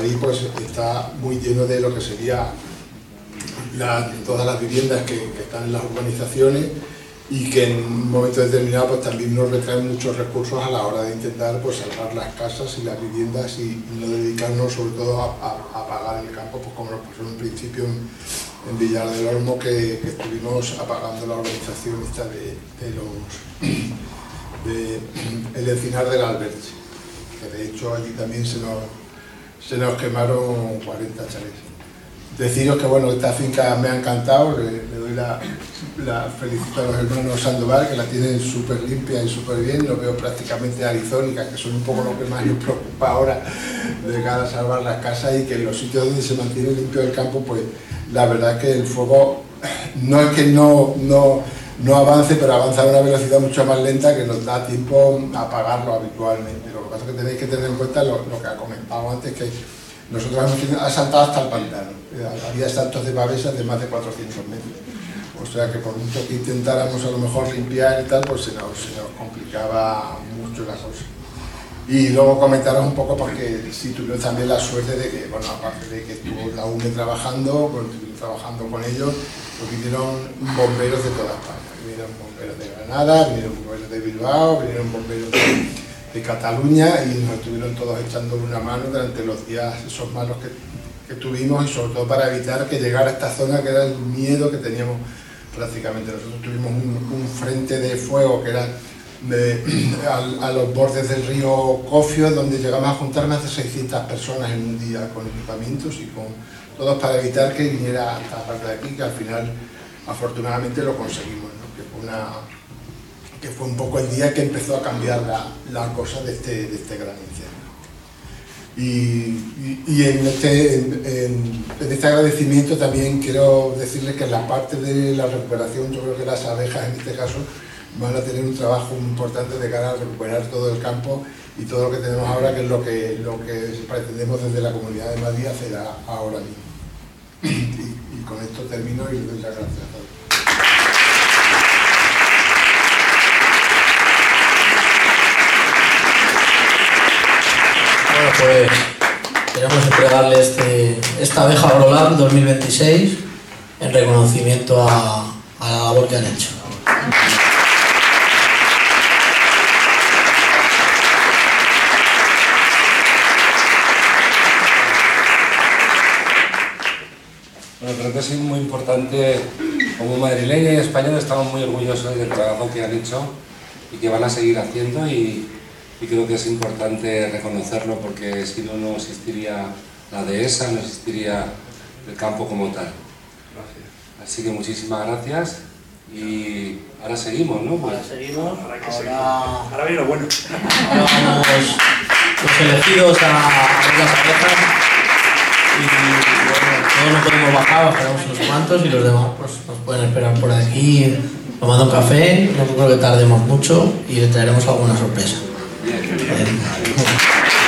Madrid pues está muy lleno de lo que sería todas las viviendas que están en las urbanizaciones y que en un momento determinado pues también nos retraen muchos recursos a la hora de intentar pues salvar las casas y las viviendas y no dedicarnos sobre todo a pagar el campo, pues como nos pasó en un principio en Villar del Olmo, que estuvimos apagando la organización esta el Encinar del Alberche, que de hecho allí también se nos quemaron 40 chalés. Deciros que bueno, esta finca me ha encantado, le doy la felicito a los hermanos Sandoval, que la tienen súper limpia y súper bien, lo veo prácticamente arizónica, que son un poco lo que más nos preocupa ahora de cara a salvar las casas, y que en los sitios donde se mantiene limpio el campo, pues la verdad es que el fuego no es que no avance, pero avanza a una velocidad mucho más lenta que nos da tiempo a apagarlo habitualmente. Lo que pasa es que tenéis que tener en cuenta lo que ha comentado antes, que nosotros hemos asaltado hasta el pantano. Había saltos de pavesas de más de 400 metros. O sea que por mucho que intentáramos a lo mejor limpiar y tal, pues se nos complicaba mucho la cosa. Y luego comentaros un poco, porque sí tuvimos también la suerte de que, bueno, aparte de que estuvo la UME trabajando, pues estuvimos trabajando con ellos, pues vinieron bomberos de todas partes. Vinieron bomberos de Granada, vinieron bomberos de Bilbao, vinieron bomberos de Cataluña, y nos estuvieron todos echando una mano durante los días esos malos que tuvimos, y sobre todo para evitar que llegara a esta zona, que era el miedo que teníamos prácticamente. Nosotros tuvimos un frente de fuego que era a los bordes del río Cofio, donde llegamos a juntar más de 600 personas en un día, con equipamientos y con todos, para evitar que viniera esta parte de aquí, que al final afortunadamente lo conseguimos, ¿no? Que fue un poco el día que empezó a cambiar la cosa de este gran incendio. Y en este agradecimiento también quiero decirles que en la parte de la recuperación, yo creo que las abejas en este caso van a tener un trabajo muy importante de cara a recuperar todo el campo y todo lo que tenemos ahora, que es lo que pretendemos desde la Comunidad de Madrid hacer ahora mismo. Y con esto termino y les doy las gracias a todos. Bueno, pues queremos entregarle esta abeja Orolab 2026 en reconocimiento a la labor que han hecho. Bueno, creo que es muy importante. Como madrileña y española estamos muy orgullosos del trabajo que han hecho y que van a seguir haciendo, y creo que es importante reconocerlo, porque si no, no existiría la dehesa, no existiría el campo como tal. Gracias. Así que muchísimas gracias, y ahora seguimos, ¿no? Ahora seguimos, ahora viene lo bueno. Ahora vamos los elegidos a las abejas, y bueno, todos no podemos bajar, bajaremos unos cuantos, y los demás pues nos pueden esperar por aquí tomando un café. No creo que tardemos mucho y le traeremos alguna sorpresa. Bien.